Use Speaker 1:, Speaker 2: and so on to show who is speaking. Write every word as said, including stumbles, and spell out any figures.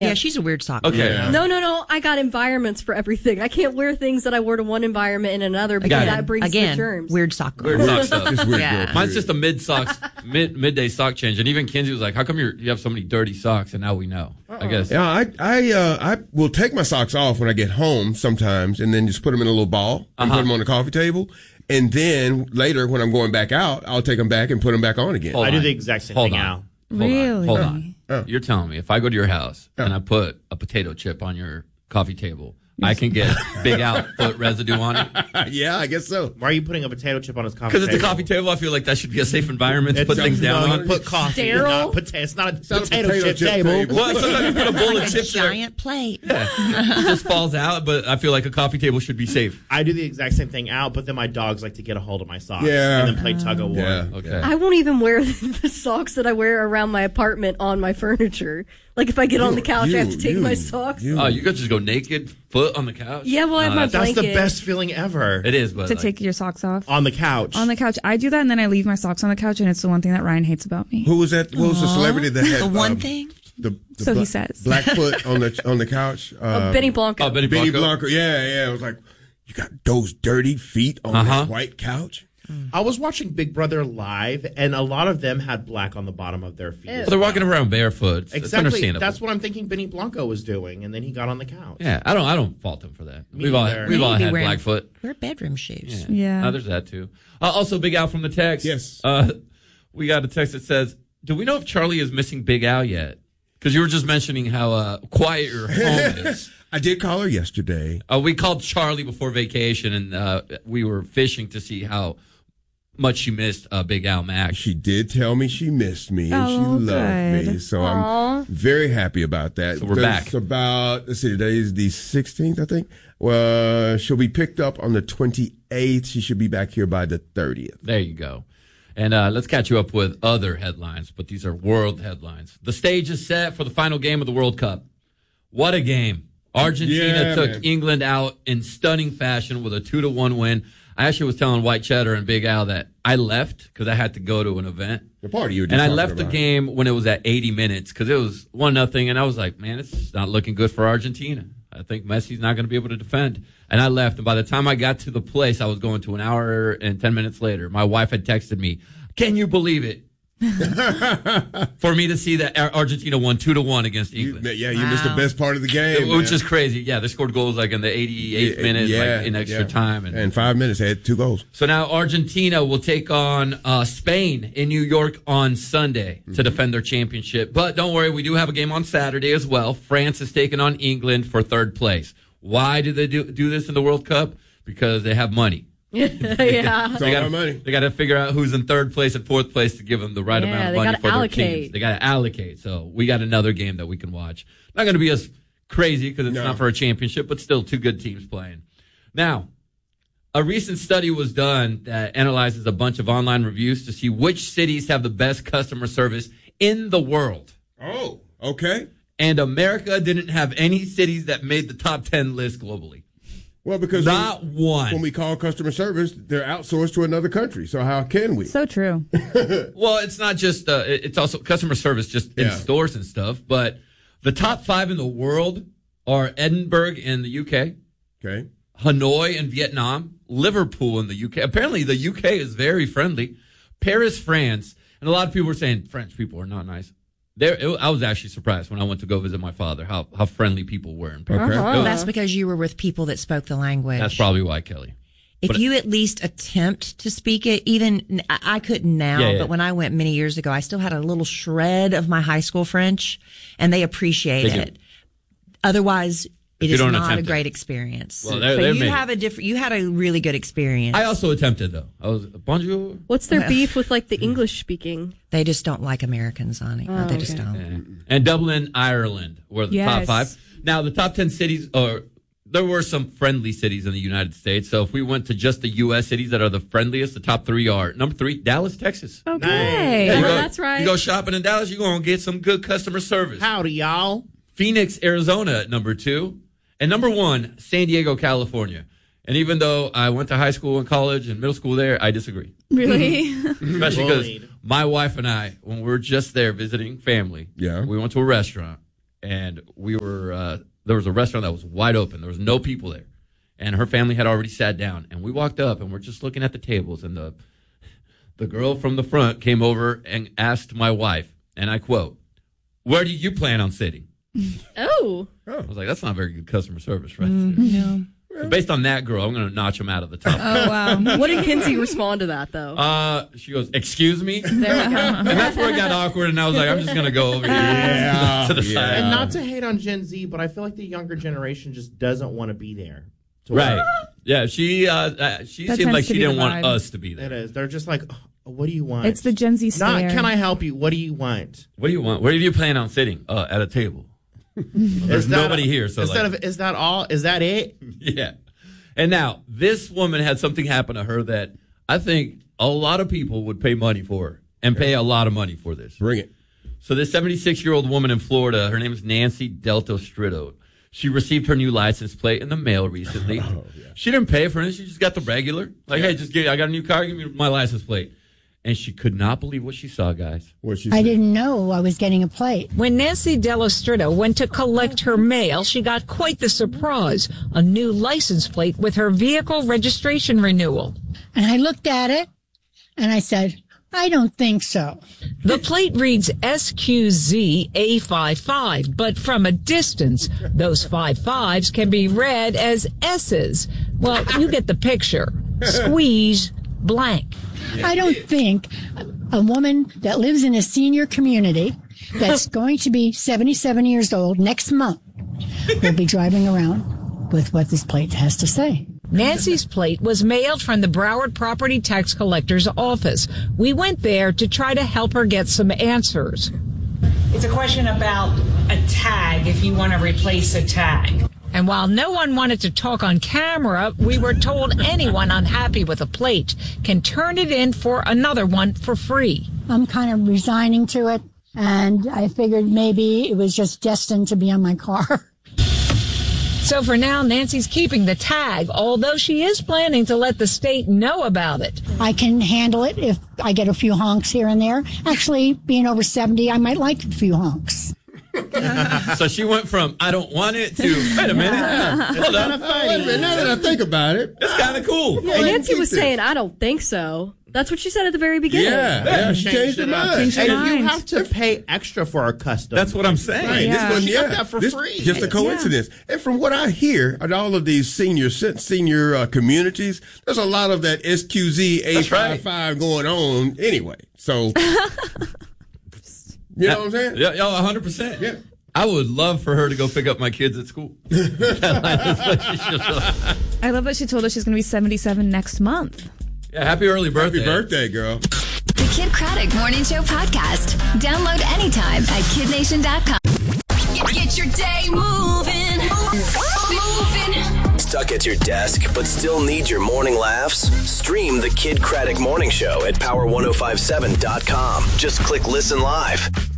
Speaker 1: Yeah, she's a weird sock.
Speaker 2: Okay.
Speaker 3: Yeah.
Speaker 4: No, no, no. I got environments for everything. I can't wear things that I wore to one environment in another because
Speaker 1: Again,
Speaker 4: that brings
Speaker 1: again,
Speaker 4: the germs.
Speaker 1: weird sock.
Speaker 2: Weird sock stuff.
Speaker 3: Just weird
Speaker 1: Yeah.
Speaker 3: girl.
Speaker 2: Mine's just a mid socks, mid midday sock change, and even Kinsey was like, "How come you're, you have so many dirty socks?" And now we know. I guess.
Speaker 3: Yeah, I I uh, I will take my socks off when I get home sometimes, and then just put them in a little ball and
Speaker 2: Uh-huh.
Speaker 3: put them on the coffee table. And then later, when I'm going back out, I'll take them back and put them back on again.
Speaker 2: Hold
Speaker 5: I do
Speaker 2: on.
Speaker 5: the exact same
Speaker 2: Hold
Speaker 5: thing
Speaker 2: on.
Speaker 5: now.
Speaker 2: Hold on.
Speaker 6: Really?
Speaker 2: Hold on.
Speaker 3: Oh.
Speaker 2: You're telling me if I go to your house
Speaker 3: Oh.
Speaker 2: and I put a potato chip on your coffee table, I can get Big Al foot residue on it?
Speaker 3: Yeah, I guess so.
Speaker 5: Why are you putting a potato chip on his coffee
Speaker 2: Because
Speaker 5: table?
Speaker 2: it's a coffee table, I feel like that should be a safe environment to
Speaker 5: It's
Speaker 2: put things
Speaker 5: no,
Speaker 2: down
Speaker 5: you
Speaker 2: on.
Speaker 5: put coffee.
Speaker 4: Sterile?
Speaker 5: Not pota- it's not a
Speaker 3: not a
Speaker 5: potato,
Speaker 3: potato
Speaker 5: chip,
Speaker 3: chip
Speaker 5: table.
Speaker 3: table.
Speaker 2: Well, sometimes you put a bowl
Speaker 1: Like
Speaker 2: of
Speaker 1: a
Speaker 2: chips there.
Speaker 1: giant plate.
Speaker 2: It just falls out, but I feel like a coffee table should be safe.
Speaker 5: I do the exact same thing out, but then my dogs like to get a hold of my socks
Speaker 3: Yeah.
Speaker 5: and then play tug of war.
Speaker 3: Yeah.
Speaker 2: Okay.
Speaker 4: I won't even wear the socks that I wear around my apartment on my furniture. Like if I get on the couch, I have to
Speaker 3: You,
Speaker 4: take
Speaker 3: you,
Speaker 4: my socks.
Speaker 3: you.
Speaker 2: Oh, you could just go naked, foot on the couch?
Speaker 4: Yeah, well, I have
Speaker 2: No,
Speaker 4: my
Speaker 2: that's-
Speaker 5: That's the
Speaker 4: blanket.
Speaker 5: best feeling ever.
Speaker 2: It is, but
Speaker 6: To
Speaker 2: like,
Speaker 6: take your socks off
Speaker 5: On the couch.
Speaker 6: on the couch. I do that, and then I leave my socks on the couch, and it's the one thing that Ryan hates about me.
Speaker 3: Who was that? What was the celebrity that had
Speaker 1: The one
Speaker 3: um,
Speaker 1: thing.
Speaker 3: The, the
Speaker 6: So he
Speaker 3: bla-
Speaker 6: says.
Speaker 3: Blackfoot on the on the couch.
Speaker 4: Oh,
Speaker 3: Uh,
Speaker 4: Benny Blanco.
Speaker 2: oh, Benny
Speaker 3: Benny
Speaker 2: Blanco.
Speaker 3: Blanco. Yeah, yeah. It was like, you got those dirty feet on
Speaker 2: Uh-huh.
Speaker 3: that white couch.
Speaker 5: I was watching Big Brother live, and a lot of them had black on the bottom of their feet.
Speaker 4: Ew.
Speaker 5: as
Speaker 2: Well, they're
Speaker 5: well.
Speaker 2: walking around barefoot. It's
Speaker 5: Exactly.
Speaker 2: understandable.
Speaker 5: That's what I'm thinking Benny Blanco was doing, and then he got on the couch.
Speaker 2: Yeah, I don't. I don't fault them for that.
Speaker 5: Me
Speaker 2: We've all
Speaker 5: neither.
Speaker 2: we've all
Speaker 1: Maybe
Speaker 2: had
Speaker 1: wearing-
Speaker 2: Blackfoot.
Speaker 1: Wear bedroom shoes.
Speaker 6: Yeah.
Speaker 2: Oh, there's that too. Uh, also, Big Al from the text.
Speaker 3: Yes.
Speaker 2: Uh, we got a text that says, "Do we know if Charlie is missing Big Al yet?" Because you were just mentioning how uh, quiet your home is.
Speaker 3: I did call her yesterday.
Speaker 2: Uh, we called Charlie before vacation, and uh, we were fishing to see how much she missed uh, Big Al Max.
Speaker 3: She did tell me she missed me and
Speaker 6: Oh,
Speaker 3: she loved me.
Speaker 6: good.
Speaker 3: So
Speaker 4: Aw.
Speaker 3: I'm very happy about that.
Speaker 2: So we're
Speaker 3: Because
Speaker 2: back.
Speaker 3: It's about, let's see, today is the sixteenth, I think. Well, she'll be picked up on the twenty-eighth. She should be back here by the thirtieth.
Speaker 2: There you go. And uh, let's catch you up with other headlines, but these are world headlines. The stage is set for the final game of the World Cup. What a game. Argentina
Speaker 3: Yeah,
Speaker 2: took
Speaker 3: man.
Speaker 2: England out in stunning fashion with a two to one win. I actually was telling White Cheddar and Big Al that I left because I had to go to an event.
Speaker 3: The party you were just
Speaker 2: And I
Speaker 3: talking
Speaker 2: left the
Speaker 3: about.
Speaker 2: game when it was at eighty minutes because it was one nothing, and I was like, man, it's not looking good for Argentina. I think Messi's not going to be able to defend. And I left, and by the time I got to the place, I was going to an hour and ten minutes later. My wife had texted me, "Can you believe it?" For me to see that Ar- Argentina won two to one against
Speaker 3: You,
Speaker 2: England.
Speaker 3: yeah, you missed the
Speaker 1: Wow.
Speaker 3: best part of the game.
Speaker 2: Which
Speaker 3: man.
Speaker 2: is crazy. Yeah, they scored goals like in the eighty-eighth
Speaker 3: Yeah,
Speaker 2: minute,
Speaker 3: yeah,
Speaker 2: like in extra
Speaker 3: yeah.
Speaker 2: time. And,
Speaker 3: And five minutes, they had two goals.
Speaker 2: so now Argentina will take on uh, Spain in New York on Sunday to defend their championship. But don't worry, we do have a game on Saturday as well. France is taking on England for third place. Why do they do, do this in the World Cup? Because they have money.
Speaker 4: yeah.
Speaker 3: It's all
Speaker 2: They
Speaker 3: about
Speaker 2: got
Speaker 3: money.
Speaker 2: They got to figure out who's in third place and fourth place to give them the right
Speaker 4: Yeah,
Speaker 2: amount of
Speaker 4: they
Speaker 2: money
Speaker 4: gotta
Speaker 2: for their
Speaker 4: allocate.
Speaker 2: teams. They got to allocate. So we got another game that we can watch. Not going to be as crazy because it's
Speaker 3: No.
Speaker 2: not for a championship, but still two good teams playing. Now, a recent study was done that analyzes a bunch of online reviews to see which cities have the best customer service in the world.
Speaker 3: Oh, okay.
Speaker 2: And America didn't have any cities that made the top ten list globally.
Speaker 3: Well, because
Speaker 2: Not
Speaker 3: when,
Speaker 2: one.
Speaker 3: when we call customer service, they're outsourced to another country. So how can we?
Speaker 6: So true.
Speaker 2: Well, it's not just, uh, it- it's also customer service just in
Speaker 3: Yeah.
Speaker 2: stores and stuff, but the top five in the world are Edinburgh in the U K,
Speaker 3: Okay.
Speaker 2: Hanoi in Vietnam, Liverpool in the U K. Apparently the U K is very friendly. Paris, France, and a lot of people were saying French people are not nice. There, it, I was actually surprised when I went to go visit my father how, how friendly people were in Paris.
Speaker 3: Okay.
Speaker 4: Uh-huh.
Speaker 2: It was-
Speaker 1: That's because you were with people that spoke the language.
Speaker 2: that's probably why, Kelly.
Speaker 1: If
Speaker 2: but-
Speaker 1: you at least attempt to speak it, even I I couldn't now,
Speaker 2: Yeah, yeah.
Speaker 1: but when I went many years ago, I still had a little shred of my high school French, and they appreciate
Speaker 2: They do.
Speaker 1: it. Otherwise, it
Speaker 2: you
Speaker 1: is
Speaker 2: don't
Speaker 1: not a
Speaker 2: attempt it.
Speaker 1: great experience.
Speaker 2: Well, they're-
Speaker 1: so
Speaker 2: they're
Speaker 1: you
Speaker 2: made-
Speaker 1: have a different. You had a really good experience.
Speaker 2: I also attempted though. I was, bonjour.
Speaker 4: What's their beef with like the English speaking?
Speaker 1: they just don't like Americans, honey.
Speaker 4: Oh,
Speaker 1: they just
Speaker 4: okay.
Speaker 1: don't.
Speaker 2: And Dublin, Ireland were the top
Speaker 6: Yes.
Speaker 2: five. Now, the top ten cities, or there were some friendly cities in the United States. So if we went to just the U S cities that are the friendliest, the top three are number three, Dallas, Texas.
Speaker 6: Okay.
Speaker 2: Yeah, you
Speaker 4: Oh,
Speaker 2: go-
Speaker 4: that's right.
Speaker 2: You go shopping in Dallas, you're going to get some good customer service.
Speaker 5: Howdy, y'all.
Speaker 2: Phoenix, Arizona at number two. And number one, San Diego, California. And even though I went to high school and college and middle school there, I disagree.
Speaker 6: Really?
Speaker 2: Especially because
Speaker 5: Bullied.
Speaker 2: my wife and I, when we were just there visiting family,
Speaker 3: Yeah.
Speaker 2: we went to a restaurant. and we were uh, there was a restaurant that was wide open. There was no people there, and her family had already sat down. And we walked up, and we're just looking at the tables, and the the girl from the front came over and asked my wife, and I quote, "Where do you plan on sitting?"
Speaker 4: Oh.
Speaker 2: I was like, "That's not very good customer service, right?"
Speaker 6: Mm, no.
Speaker 2: So based on that girl, I'm going to notch him out of the top.
Speaker 6: Oh, wow.
Speaker 4: What did Kinsey respond to that, though?
Speaker 2: Uh, she goes, "Excuse me?"
Speaker 4: There we go.
Speaker 2: And that's where it got awkward, and I was like, I'm just going to go over here
Speaker 3: Yeah,
Speaker 2: to the
Speaker 3: yeah.
Speaker 2: side.
Speaker 5: And not to hate on Gen Z, but I feel like the younger generation just doesn't want to be there. to
Speaker 2: Right.
Speaker 5: work.
Speaker 2: Yeah, she uh, uh, she
Speaker 6: That
Speaker 2: seemed
Speaker 6: tends
Speaker 2: like
Speaker 6: to
Speaker 2: she
Speaker 6: be
Speaker 2: didn't
Speaker 6: the
Speaker 2: want
Speaker 6: vibe.
Speaker 2: us to be
Speaker 5: It
Speaker 2: there.
Speaker 5: is. They're just like, "Oh, what do you want?"
Speaker 6: It's the Gen Z
Speaker 5: Not,
Speaker 6: stare.
Speaker 5: can I help you? What do you want?
Speaker 2: What do you want? Where do you plan on sitting? Uh, at a table. There's
Speaker 5: Is that-
Speaker 2: nobody here, so
Speaker 5: instead
Speaker 2: like,
Speaker 5: of is that all? Is that it?
Speaker 2: yeah. And now this woman had something happen to her that I think a lot of people would pay money for and pay a lot of money for this.
Speaker 3: Bring it.
Speaker 2: So this seventy-six-year-old woman in Florida, her name is Nancy Delta Stritto. She received her new license plate in the mail recently.
Speaker 3: Oh, yeah.
Speaker 2: She didn't pay for it. She just got the regular. Like, hey, just get, I got a new car. Give me my license plate. And she could not believe what she saw, guys.
Speaker 3: What she
Speaker 7: I
Speaker 3: said.
Speaker 7: didn't know I was getting a plate.
Speaker 8: When Nancy Dellostritto went to collect her mail, she got quite the surprise, a new license plate with her vehicle registration renewal.
Speaker 7: And I looked at it and I said, I don't think so.
Speaker 8: The plate reads S Q Z A fifty-five, but from a distance, those five fives can be read as S's. Well, you get the picture. Squeeze blank.
Speaker 7: I don't think a woman that lives in a senior community that's going to be seventy-seven years old next month will be driving around with what this plate has to say.
Speaker 8: Nancy's plate was mailed from the Broward Property Tax Collector's office. We went there to try to help her get some answers.
Speaker 9: It's a question about a tag, if you want to replace a tag.
Speaker 8: And while no one wanted to talk on camera, we were told anyone unhappy with a plate can turn it in for another one for free.
Speaker 7: I'm kind of resigning to it, and I figured maybe it was just destined to be on my car.
Speaker 8: So for now, Nancy's keeping the tag, although she is planning to let the state know about it.
Speaker 7: I can handle it if I get a few honks here and there. Actually, being over seventy, I might like a few honks.
Speaker 2: So she went from, I don't want it, to, wait a minute. Hold on.
Speaker 3: Wait a minute, now that I think about it.
Speaker 2: It's kind of cool.
Speaker 3: Yeah,
Speaker 4: Well,
Speaker 3: you
Speaker 4: Nancy
Speaker 3: keep
Speaker 4: was
Speaker 3: this.
Speaker 4: saying, I don't think so. That's what she said at the very beginning.
Speaker 3: Yeah, yeah, she changed her
Speaker 5: it up.
Speaker 3: mind.
Speaker 6: Changed her
Speaker 5: And
Speaker 6: mind.
Speaker 5: you have to pay extra for a custom.
Speaker 2: That's what I'm saying.
Speaker 3: Right,
Speaker 6: Yeah.
Speaker 3: this one,
Speaker 5: She
Speaker 3: yeah,
Speaker 5: got that for
Speaker 3: this,
Speaker 5: free.
Speaker 3: just a coincidence. And from what I hear, at all of these senior senior uh, communities, there's a lot of that S Q Z A fifty-five going on anyway. So, you know what I'm saying?
Speaker 2: Yeah, yeah, one hundred percent.
Speaker 3: Yeah.
Speaker 2: I would love for her to go pick up my kids at school.
Speaker 6: I love that she told us she's going to be seventy-seven next month.
Speaker 2: Yeah, happy early birthday.
Speaker 3: Happy birthday, girl.
Speaker 10: The Kid Craddock Morning Show podcast. Download anytime at kid nation dot com. Get your day moving. Moving.
Speaker 11: Stuck at your desk but still need your morning laughs? Stream the Kid Craddock Morning Show at power ten fifty-seven dot com. Just click listen live.